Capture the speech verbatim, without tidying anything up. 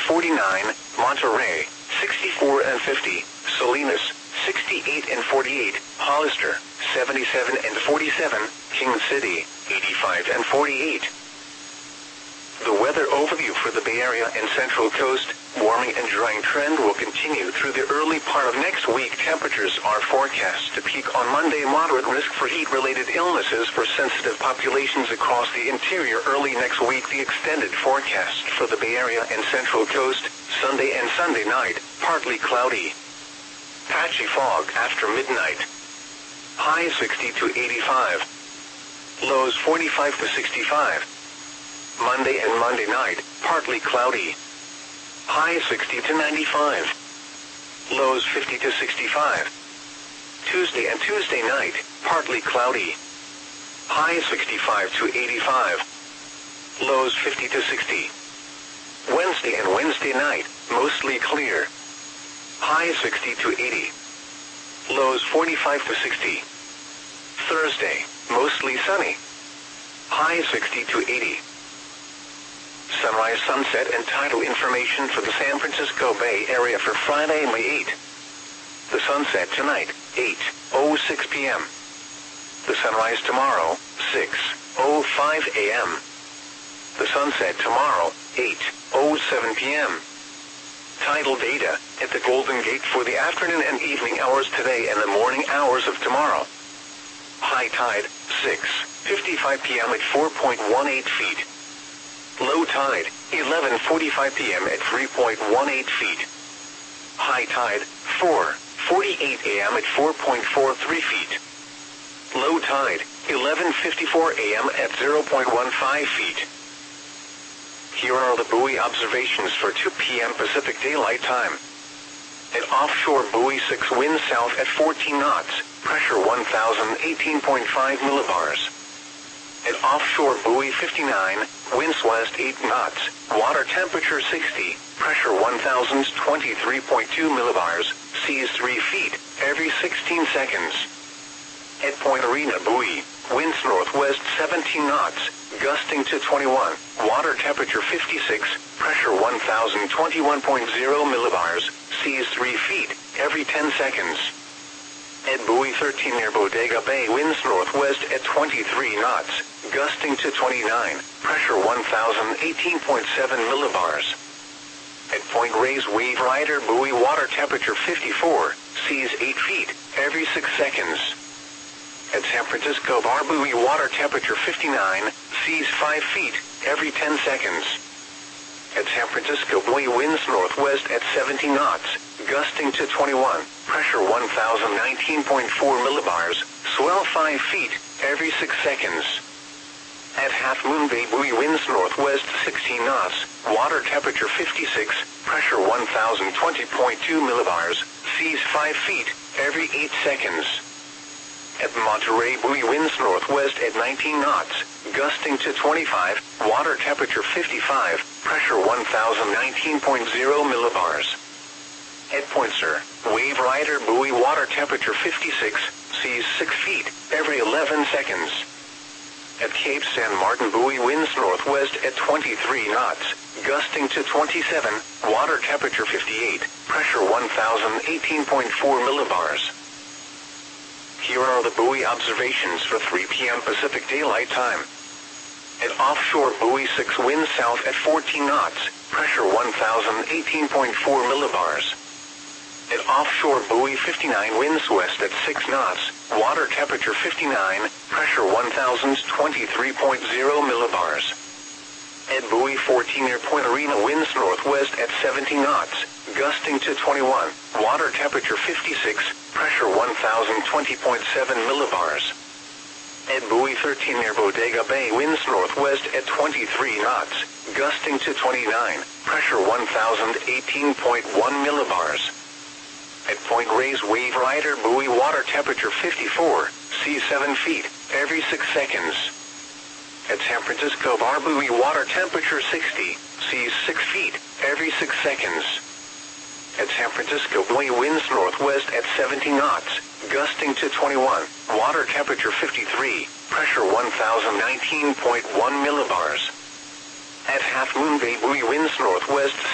forty-nine, Monterey, sixty-four and fifty, Salinas, sixty-eight and forty-eight, Hollister, seventy-seven and forty-seven, King City, eighty-five and forty-eight. The weather overview for the Bay Area and Central Coast. Warming and drying trend will continue through the early part of next week. Temperatures are forecast to peak on Monday. Moderate risk for heat-related illnesses for sensitive populations across the interior early next week. The extended forecast for the Bay Area and Central Coast. Sunday and Sunday night, partly cloudy. Patchy fog after midnight. High sixty to eighty-five. Lows forty-five to sixty-five. Monday and Monday night, partly cloudy. High sixty to ninety-five. Lows fifty to sixty-five. Tuesday and Tuesday night, partly cloudy. High sixty-five to eighty-five. Lows fifty to sixty. Wednesday and Wednesday night, mostly clear. High sixty to eighty. Lows forty-five to sixty. Thursday, mostly sunny. High sixty to eighty. Sunrise, sunset, and tidal information for the San Francisco Bay Area for Friday, May eighth. The sunset tonight, eight oh six p m The sunrise tomorrow, six oh five a m The sunset tomorrow, eight oh seven p m Tidal data at the Golden Gate for the afternoon and evening hours today and the morning hours of tomorrow. High tide, six fifty-five p m at four point one eight feet. Low tide, eleven forty-five p m at three point one eight feet. High tide, four forty-eight a m at four point four three feet. Low tide, eleven fifty-four a m at zero point one five feet. Here are the buoy observations for two p m Pacific Daylight Time. At offshore buoy six, wind south at fourteen knots, pressure one thousand eighteen point five millibars. At offshore buoy fifty-nine, winds west eight knots, water temperature sixty, pressure one thousand twenty-three point two millibars, seas three feet, every sixteen seconds. At Point Arena buoy, winds northwest seventeen knots, gusting to twenty-one, water temperature fifty-six, pressure one thousand twenty-one point zero millibars, seas three feet, every ten seconds. At buoy thirteen near Bodega Bay, winds northwest at twenty-three knots, gusting to twenty-nine, pressure one thousand eighteen point seven millibars. At Point Reyes Wave Rider buoy, water temperature fifty-four, seas eight feet, every six seconds. At San Francisco Bar buoy, water temperature fifty-nine, seas five feet, every ten seconds. At San Francisco buoy, winds northwest at seventy knots, gusting to twenty-one, pressure one thousand nineteen point four millibars, swell five feet, every six seconds. At Half Moon Bay buoy, winds northwest sixteen knots, water temperature fifty-six, pressure one thousand twenty point two millibars, seas five feet, every eight seconds. At Monterey buoy, winds northwest at nineteen knots, gusting to twenty-five, water temperature fifty-five, pressure one thousand nineteen point zero millibars. At Point Sur, Wave Rider buoy, water temperature fifty-six, seas six feet, every eleven seconds. At Cape San Martin buoy, winds northwest at twenty-three knots, gusting to twenty-seven, water temperature fifty-eight, pressure one thousand eighteen point four millibars. Here are the buoy observations for three p m Pacific Daylight Time. At offshore buoy six, wind south at fourteen knots, pressure one thousand eighteen point four millibars. At offshore buoy fifty-nine, winds west at six knots, water temperature fifty-nine, pressure one thousand twenty-three point zero millibars. At buoy fourteen near Point Arena, winds northwest at seventy knots, gusting to twenty-one, water temperature fifty-six, pressure one thousand twenty point seven millibars. At buoy thirteen near Bodega Bay, winds northwest at twenty-three knots, gusting to twenty-nine, pressure one thousand eighteen point one millibars. At Point Reyes Wave Rider buoy, water temperature fifty-four, seas seven feet, every six seconds. At San Francisco Bar buoy, water temperature sixty, seas six feet, every six seconds. At San Francisco buoy, winds northwest at seventy knots, gusting to twenty-one, water temperature fifty-three, pressure one thousand nineteen point one millibars. At Half Moon Bay buoy, winds northwest